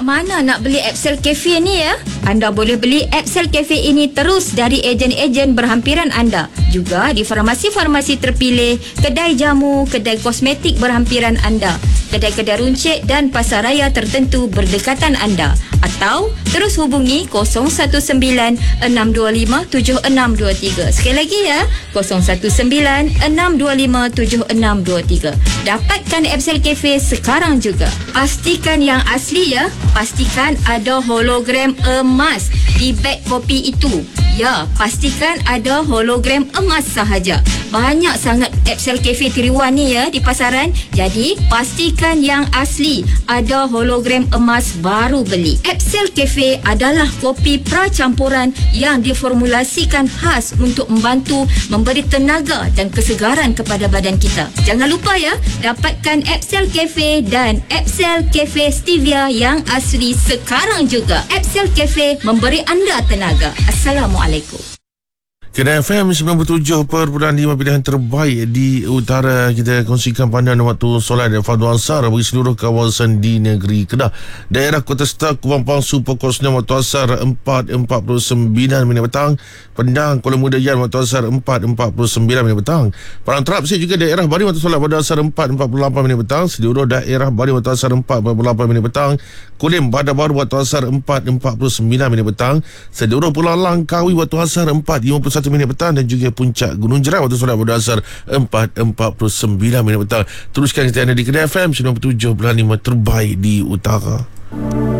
mana nak beli Epsel Cafe ni ya? Anda boleh beli Epsel Cafe ini terus dari ejen-ejen berhampiran anda. Juga di farmasi-farmasi terpilih, kedai jamu, kedai kosmetik berhampiran anda, kedai-kedai runcit dan pasaraya tertentu berdekatan anda. Atau terus hubungi 019-625-7623. Sekali lagi ya, 019-625-7623. Dapatkan Epsel Cafe sekarang juga. Pastikan yang asli ya. Pastikan ada hologram emas di beg kopi itu. Ya, pastikan ada hologram emas sahaja. Banyak sangat Epsel Cafe tiruan ni ya di pasaran. Jadi, pastikan yang asli. Ada hologram emas baru beli. Epsel Cafe adalah kopi pracampuran yang diformulasikan khas untuk membantu memberi tenaga dan kesegaran kepada badan kita. Jangan lupa ya, dapatkan Epsel Cafe dan Epsel Cafe Stevia yang asli sekarang juga. Epsel Cafe memberi anda tenaga. Assalamualaikum. Kedai FM 97.5 pilihan terbaik di utara. Kita kongsikan pandangan waktu solat dan fardu asar bagi seluruh kawasan di negeri Kedah. Daerah Kota Star, Kubang Pangsu, pukul 9 waktu asar 4.49 petang. Pendang, Kuala Muda Yan waktu asar 4.49 petang. Padang Terapsir juga daerah Bari waktu solat pada asar 4.48 petang. Seluruh daerah Bari waktu asar 4.48 petang. Kulim, Bandar Baru waktu asar 4.49 petang. Seluruh Pulau Langkawi waktu asar 4.51 petang, dan juga Puncak Gunung Jeram waktu solat pada asar 4.49 petang. Teruskan kita ada di Kedai FM 97.5 terbaik di utara.